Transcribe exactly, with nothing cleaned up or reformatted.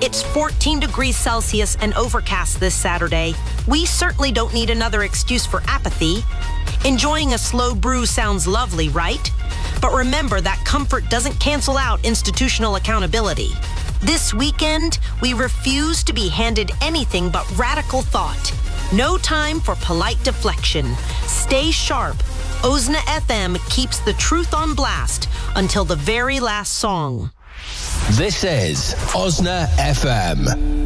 It's fourteen degrees Celsius and overcast this Saturday. We certainly don't need another excuse for apathy. Enjoying a slow brew sounds lovely, right? But remember that comfort doesn't cancel out institutional accountability. This weekend, we refuse to be handed anything but radical thought. No time for polite deflection. Stay sharp. O Z N A F M keeps the truth on blast until the very last song. This is O Z N A F M.